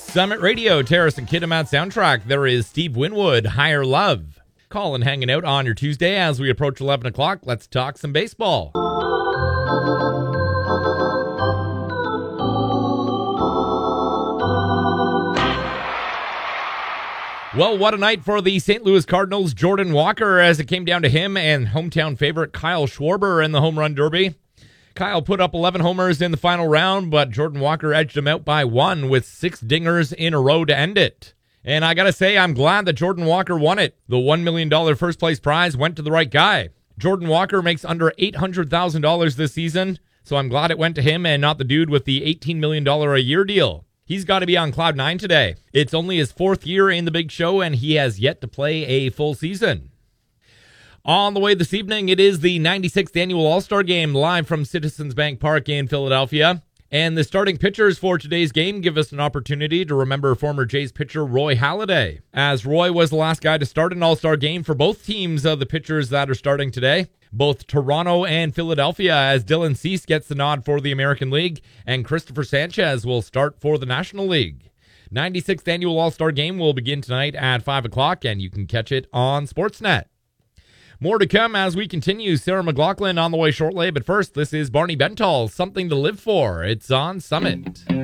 Summit Radio, Terrace and Kitimat soundtrack. There is Steve Winwood, Higher Love. Colin hanging out on your Tuesday as we approach 11 o'clock. Let's talk some baseball. Well, what a night for the St. Louis Cardinals' Jordan Walker as it came down to him and hometown favorite Kyle Schwarber in the home run derby. Kyle put up 11 homers in the final round, but Jordan Walker edged him out by one with 6 dingers in a row to end it. And I gotta say, I'm glad that Jordan Walker won it. The $1 million first place prize went to the right guy. Jordan Walker makes under $800,000 this season, so I'm glad it went to him and not the dude with the $18 million a year deal. He's got to be on cloud 9 today. It's only his 4th year in the big show, and he has yet to play a full season. On the way this evening, it is the 96th Annual All-Star Game live from Citizens Bank Park in Philadelphia. And the starting pitchers for today's game give us an opportunity to remember former Jays pitcher Roy Halladay, as Roy was the last guy to start an All-Star game for both teams of the pitchers that are starting today, both Toronto and Philadelphia, as Dylan Cease gets the nod for the American League, and Christopher Sanchez will start for the National League. 96th Annual All-Star Game will begin tonight at 5 o'clock, and you can catch it on Sportsnet. More to come as we continue. Sarah McLachlan on the way shortly, but first, this is Barney Bentall, Something to Live For. It's on Summit.